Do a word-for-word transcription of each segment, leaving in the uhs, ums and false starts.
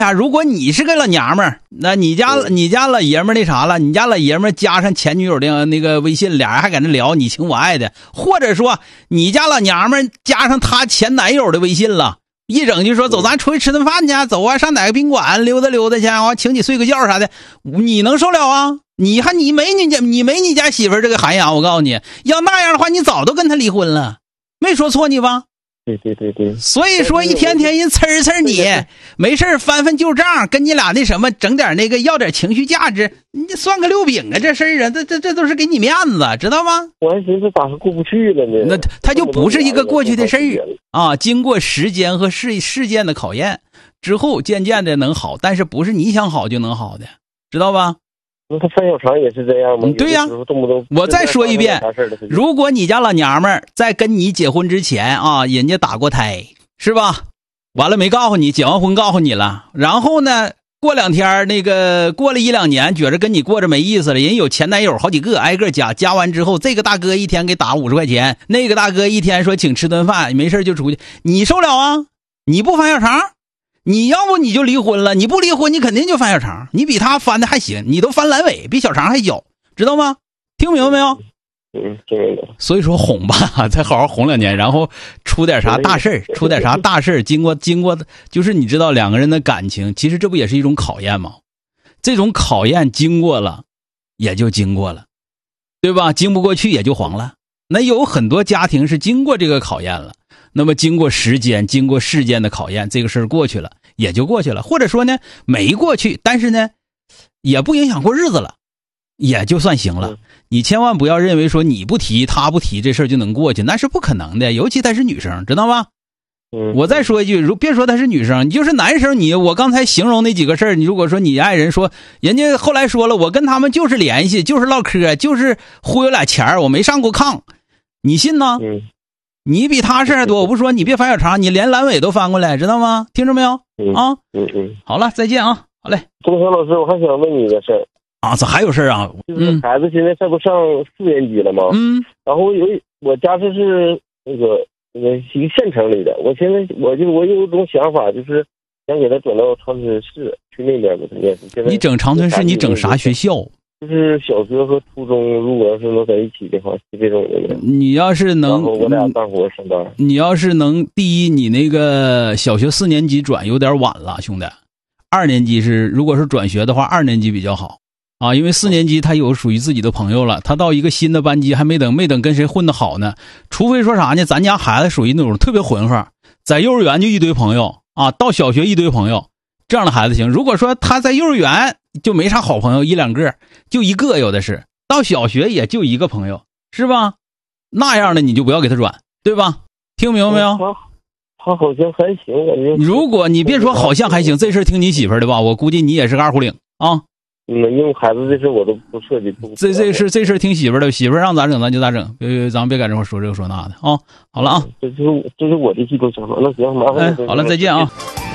啊，如果你是个老娘们儿，那你家你家老爷们儿那啥了，你家老爷们儿加上前女友的那个微信，俩人还搁那聊你情我爱的，或者说你家老娘们儿加上他前男友的微信了，一整就说走，咱出去吃顿饭去，走啊，上哪个宾馆溜达溜达去，啊，请你睡个觉啥的，你能受了啊？你还你没你家你没你家媳妇儿这个涵养，我告诉你，要那样的话，你早都跟他离婚了，没说错你吧？ 对对对对。 所以说一天天人呲呲你，没事翻翻旧账，跟你俩那什么整点那个要点情绪价值，你算个六饼啊，这事儿啊，这这这都是给你面子，知道吗？ 我还寻思咋是过不去了呢？ 那他就不是一个过去的事儿啊，经过时间和事事件的考验之后，渐渐的能好，但是不是你想好就能好的，知道吧？ 那他范小长也是这样吗？ 对呀、啊， 动不动我再说一遍，如果你家老娘们儿在跟你结婚之前啊，人家打过胎是吧？完了没告诉你，结完婚告诉你了，然后呢，过两天那个过了一两年，觉着跟你过着没意思了，人有前男友好几个，挨个加，加完之后，这个大哥一天给打五十块钱，那个大哥一天说请吃顿饭，没事就出去，你受了啊？你不翻小肠？你要不你就离婚了，你不离婚你肯定就翻小肠，你比他翻的还行，你都翻阑尾，比小肠还小，知道吗？听明白没有？ 嗯，听明白。 所以说哄吧，再好好哄两年，然后出点啥大事儿，出点啥大事儿，经过经过就是你知道两个人的感情，其实这不也是一种考验吗？这种考验经过了，也就经过了，对吧？经不过去也就黄了。那有很多家庭是经过这个考验了。那么经过时间经过事件的考验，这个事儿过去了也就过去了，或者说呢没过去，但是呢也不影响过日子了，也就算行了。你千万不要认为说你不提他不提这事儿就能过去，那是不可能的，尤其她是女生，知道吗？我再说一句，如别说她是女生，你就是男生，你我刚才形容那几个事儿，你如果说你爱人说人家后来说了我跟他们就是联系就是唠嗑就是忽悠俩钱我没上过炕，你信呢？ 嗯， 你比他事儿多，我不说你别翻小肠，你连阑尾都翻过来，知道吗？听着没有？ 嗯啊， 嗯嗯， 好了，再见啊，好嘞。 钟晓老师，我还想问你一个事儿啊，这还有事儿啊？ 就是孩子现在这不上四年级了吗？ 嗯， 然后有我家这是那个那个一个县城里的，我现在我就我有一种想法，就是想给他转到长春市去那边给他念书。现在你整长春市，你整啥学校？ 就是小学和初中，如果要是能在一起的话，是这种的。 你要是能， 然后我俩干活上班。 你要是能，第一，你那个小学四年级转有点晚了，兄弟。二年级是，如果是转学的话，二年级比较好啊，因为四年级他有属于自己的朋友了，他到一个新的班级还没等没等跟谁混得好呢，除非说啥呢？咱家孩子属于那种特别混合，在幼儿园就一堆朋友啊，到小学一堆朋友，这样的孩子行。如果说他在幼儿园就没啥好朋友，一两个就一个有的是，到小学也就一个朋友，是吧？那样的你就不要给他转，对吧？听明白没有？ 他他好像还行，感觉。 如果你别说好像还行，这事听你媳妇儿的吧，我估计你也是个二胡领啊。 嗯，因为孩子这事我都不涉及。不这这事这事听媳妇儿的，媳妇儿让咋整咱就咋整，别咱别搁这块说这个说那的啊。好了啊， 这就是这是我的一种想法。那行，麻烦你。哎，好了，再见啊。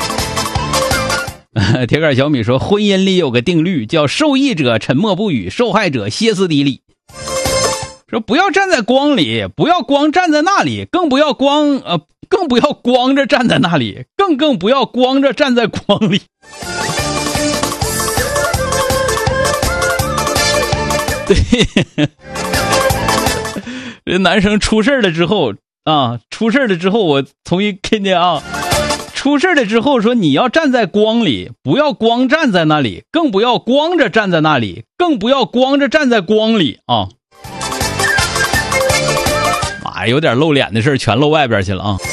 铁杆小米说，婚姻里有个定律叫受益者沉默不语，受害者歇斯底里。说不要站在光里，不要光站在那里，更不要光呃，更不要光着站在那里，更更不要光着站在光里。对，这男生出事了之后啊，出事了之后，我重新看见啊。出事了之后说你要站在光里，不要光站在那里，更不要光着站在那里，更不要光着站在光里啊！妈，有点露脸的事全露外边去了啊！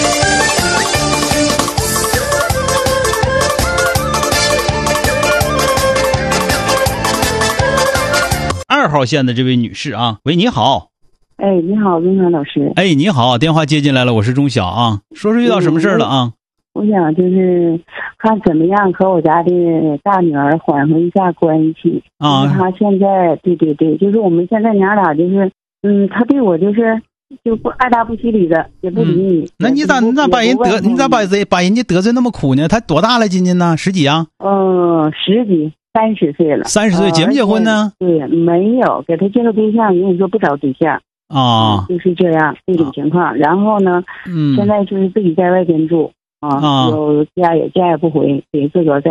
二号线的这位女士啊，喂，你好。 哎，你好，钟晓老师。 哎，你好，电话接进来了，我是钟晓啊。说说遇到什么事了啊？ 嗯我想就是看怎么样和我家的大女儿缓和一下关系啊。她现在对对对，就是我们现在娘俩就是，嗯，她对我就是就不爱答不理理的，也不理你。嗯、 那你咋你咋把人得你咋把谁把人家得罪那么苦呢？她多大了？今年呢？十几啊？ 嗯，十几，三十岁了。 三十岁，结没结婚呢？ 对，没有，给她介绍对象，人家说不找对象啊、 嗯，就是这样这种情况。然后呢，嗯，现在就是自己在外边住。 啊，有家也家也不回，得自个儿在